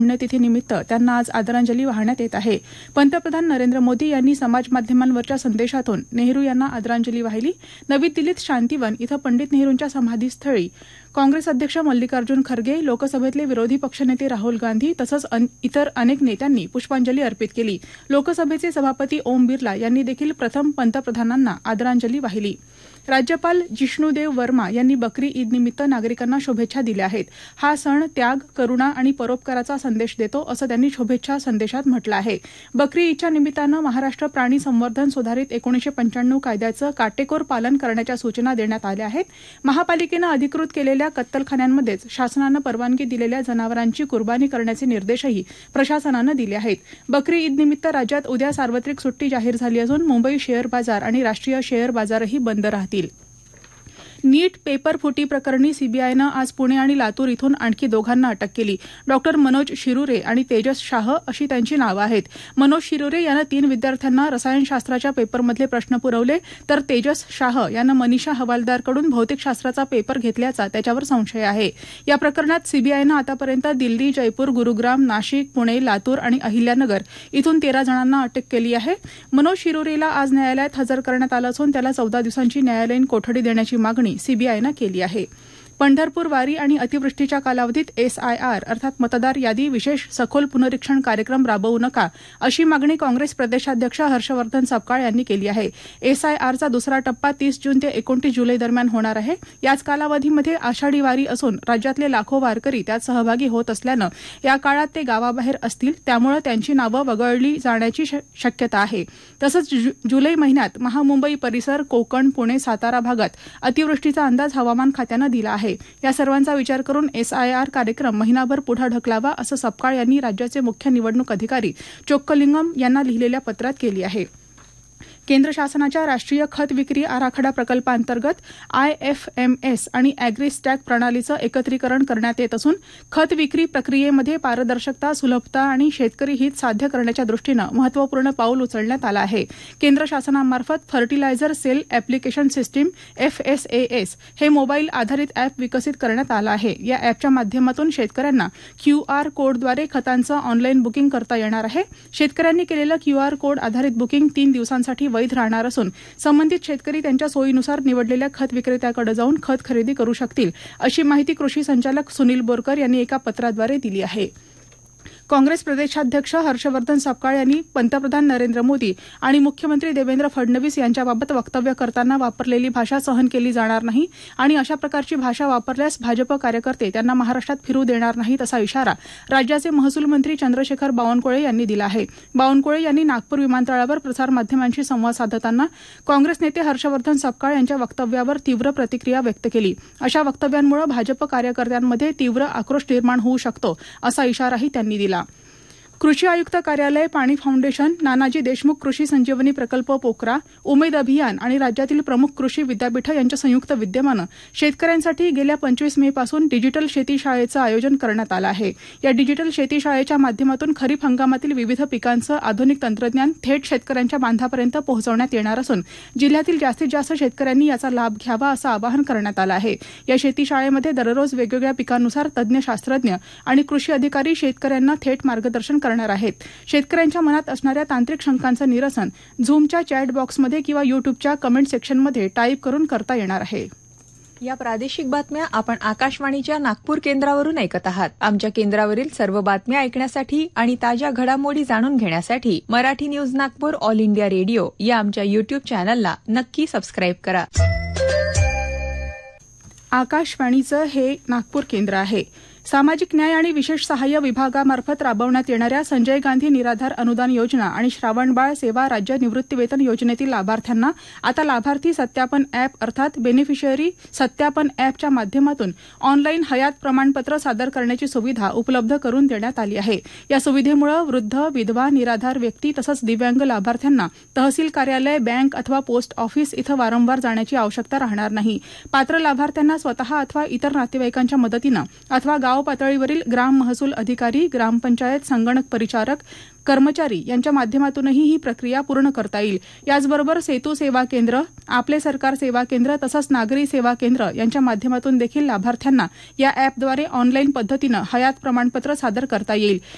पुण्यतिथीनिमित्त त्यांना आज आदरांजली वाहण्यात येत आहे. पंतप्रधान नरेंद्र मोदी यांनी समाज माध्यमांवरच्या संदेशातून नेहरू यांना आदरांजली वाहिली. नवी दिल्लीत शांतिवन इथं पंडित नेहरूंच्या समाधीस्थळी काँग्रेस अध्यक्ष मल्लिकार्जुन खरगे, लोकसभेतले विरोधी पक्षनेते राहुल गांधी तसंच इतर अनेक नेत्यांनी पुष्पांजली अर्पित केली. लोकसभेचे सभापती ओम बिर्ला यांनी देखील प्रथम पंतप्रधानांना आदरांजली वाहिली. राज्यपाल जिष्णुदेव वर्मा यांनी बकरी ईदनिमित्त नागरिकांना शुभेच्छा दिल्या आहेत. हा सण त्याग, करुणा आणि परोपकाराचा संदेश देतो असं त्यांनी शुभेच्छा संदेशात म्हटलं आहे. बकरी ईदच्या निमित्तानं महाराष्ट्र प्राणी संवर्धन सुधारित 1995 कायद्याचं काटेकोर पालन करण्याच्या सूचना देण्यात आल्या आहेत. महापालिकेनं अधिकृत केलेल्या कत्तलखान्यांमध्येच शासनानं परवानगी दिलेल्या जनावरांची कुर्बानी करण्याचे निर्देशही प्रशासनानं दिले आहेत. बकरी ईदनिमित्त राज्यात उद्या सार्वत्रिक सुट्टी जाहीर झाली असून मुंबई शेअर बाजार आणि राष्ट्रीय शेअर बाजारही बंद राहतील. नीट पेपर फुटी प्रकरणी सीबीआयनं आज पुणे आणि लातूर इथून आणखी दोघांना अटक केली. डॉक्टर मनोज शिरुरे आणि तेजस शाह अशी त्यांची नावं आहेत. मनोज शिरुरे यानं 3 विद्यार्थ्यांना रसायनशास्त्राच्या पेपरमधले प्रश्न पुरवले, तर तेजस शाह यानं मनीषा हवालदारकडून भौतिकशास्त्राचा पेपर घेतल्याचा त्याच्यावर संशय आहे. या प्रकरणात सीबीआयनं आतापर्यंत दिल्ली, जयपूर, गुरुग्राम, नाशिक, पुणे, लातूर आणि अहिल्यानगर इथून 13 जणांना अटक केली आहे. मनोज शिरुरेला आज न्यायालयात हजर करण्यात आलं असून त्याला 14 दिवसांची न्यायालयीन कोठडी देण्याची मागणी सीबीआयनं केली आहे. पंढरपूर वारी आणि अतिवृष्टीच्या कालावधीत SIR अर्थात मतदार यादी विशेष सखोल पुनरीक्षण कार्यक्रम राबवू नका अशी मागणी काँग्रेस प्रदेशाध्यक्ष हर्षवर्धन सपकाळ यांनी केली आहे. SIRचा दुसरा टप्पा 30 जून ते 29 जुलै दरम्यान होणार आहे. याच कालावधीमध्ये आषाढी वारी असून राज्यातले लाखो वारकरी त्यात सहभागी होत असल्यानं या काळात ते गावाबाहेर असतील, त्यामुळे त्यांची नावं वगळली जाण्याची शक्यता आहे. तसंच जुलै महिन्यात महामुंबई परिसर, कोकण, पुणे, सातारा भागात अतिवृष्टीचा अंदाज हवामान खात्यानं दिला आहे. या सर्वांचा विचार करून SIR कार्यक्रम महिनाभर पुढे ढकलावा असं सपकाळ यांनी राज्याचे मुख्य निवडणूक अधिकारी चोक्कलिंगम यांना लिहिलेल्या पत्रात केली आहे. केंद्र शासनाच्या राष्ट्रीय खत विक्री आराखडा प्रकल्पांतर्गत IFMS आणि ॲग्रीस्टॅक प्रणालीचं एकत्रीकरण करण्यात येत असून खत विक्री प्रक्रियेमध्ये पारदर्शकता, सुलभता आणि शेतकरी हित साध्य करण्याच्या दृष्टीनं महत्त्वपूर्ण पाऊल उचलण्यात आलं आहे. केंद्र शासनामार्फत fertiliser sale application system FSAS हे मोबाईल आधारित ॲप विकसित करण्यात आलं आहे. या ॲपच्या माध्यमातून शेतकऱ्यांना QR कोडद्वारे खतांचं ऑनलाईन बुकिंग करता येणार आहे. शेतकऱ्यांनी केलेलं QR कोड आधारित बुकिंग 3 दिवसांसाठी वैध राहणार असून संबंधित शेतकरी त्यांच्या सोयीनुसार निवडलेल्या खत विक्रेत्याकडे जाऊन खत खरेदी करू शकतील, अशी माहिती कृषी संचालक सुनील बोरकर यांनी एका पत्राद्वारे दिली आहे. काँग्रेस प्रदेशाध्यक्ष हर्षवर्धन सपकाळ यांनी पंतप्रधान नरेंद्र मोदी आणि मुख्यमंत्री देवेंद्र फडणवीस यांच्याबाबत वक्तव्य करताना वापरलेली भाषा सहन केली जाणार नाही आणि अशा प्रकारची भाषा वापरल्यास भाजप कार्यकर्ते त्यांना महाराष्ट्रात फिरू देणार नाहीत असा इशारा राज्याचे महसूल मंत्री चंद्रशेखर बावनकुळे यांनी दिला आहे. बावनकुळे यांनी नागपूर विमानतळावर प्रसारमाध्यमांशी संवाद साधताना काँग्रेस नेते हर्षवर्धन सपकाळ यांच्या वक्तव्यावर तीव्र प्रतिक्रिया व्यक्त केली. अशा वक्तव्यांमुळे भाजप कार्यकर्त्यांमध्ये तीव्र आक्रोश निर्माण होऊ शकतो असा इशाराही त्यांनी दिला. कृषी आयुक्त कार्यालय, पाणी फाउंडेशन, नानाजी देशमुख कृषी संजीवनी प्रकल्प पोकरा, उमेद अभियान आणि राज्यातील प्रमुख कृषी विद्यापीठं यांच्या संयुक्त विद्यमानं शेतकऱ्यांसाठी गेल्या 25 मे पासून डिजिटल शेती शाळेचं आयोजन करण्यात आलं आहे. या डिजिटल शेती शाळेच्या माध्यमातून खरीप हंगामातील विविध पिकांचं आधुनिक तंत्रज्ञान थेट शेतकऱ्यांच्या बांधापर्यंत पोहोचवण्यात येणार असून जिल्ह्यातील जास्तीत जास्त शेतकऱ्यांनी याचा लाभ घ्यावा असं आवाहन करण्यात आलं आहे. या शेती शाळेमध्ये दररोज वेगवेगळ्या पिकांनुसार तज्ज्ञ शास्त्रज्ञ आणि कृषी अधिकारी शेतकऱ्यांना थेट मार्गदर्शन करणार आहेत. शेतकऱ्यांच्या मनात असणाऱ्या तांत्रिक शंकांचं निरसन झूमच्या चॅट बॉक्समध्ये किंवा युट्यूबच्या कमेंट सेक्शनमध्ये टाईप करून करता येणार आहे. या प्रादेशिक बातम्या आपण आकाशवाणीच्या नागपूर केंद्रावरून ऐकत आहात. आमच्या केंद्रावरील सर्व बातम्या ऐकण्यासाठी आणि ताज्या घडामोडी जाणून घेण्यासाठी Marathi news Nagpur all India radio या आमच्या युट्यूब चॅनलला नक्की सबस्क्राईब करा. आकाशवाणीचं हे नागपूर केंद्र आहे. सामाजिक न्याय आणि विशेष सहाय्य विभागामार्फत राबवण्यात येणाऱ्या संजय गांधी निराधार अनुदान योजना आणि श्रावणबाळ सेवा राज्य निवृत्तीवेतन योजनेतील लाभार्थ्यांना आता लाभार्थी सत्यापन ॲप अर्थात बेनिफिशियरी सत्यापन ॲपच्या माध्यमातून ऑनलाईन हयात प्रमाणपत्र सादर करण्याची सुविधा उपलब्ध करून देण्यात आली आहे. या सुविधेमुळे वृद्ध, विधवा, निराधार व्यक्ती तसंच दिव्यांग लाभार्थ्यांना तहसील कार्यालय, बँक अथवा पोस्ट ऑफिस इथं वारंवार जाण्याची आवश्यकता राहणार नाही. पात्र लाभार्थ्यांना स्वतः अथवा इतर नातेवाईकांच्या मदतीनं अथवा गाव पातळीवरील ग्राम महसूल अधिकारी, ग्रामपंचायत संगणक परिचारक, कर्मचारी यांच्या माध्यमातूनही ही प्रक्रिया पूर्ण करता येईल. याचबरोबर सेतू सेवा केंद्र, आपले सरकार सेवा केंद्र तसंच नागरी सेवा केंद्र यांच्या माध्यमातून देखील लाभार्थ्यांना या ॲपद्वारे ऑनलाईन पद्धतीनं हयात प्रमाणपत्र सादर करता येईल.